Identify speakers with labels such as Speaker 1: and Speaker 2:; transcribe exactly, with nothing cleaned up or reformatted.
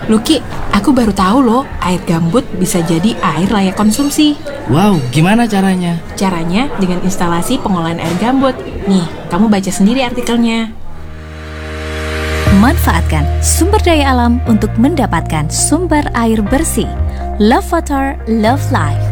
Speaker 1: Luki, aku baru tahu loh, air gambut bisa jadi air layak konsumsi.
Speaker 2: Wow, gimana caranya?
Speaker 1: Caranya dengan instalasi pengolahan air gambut. Nih, kamu baca sendiri artikelnya.
Speaker 3: Manfaatkan sumber daya alam untuk mendapatkan sumber air bersih. Love Water, Love Life.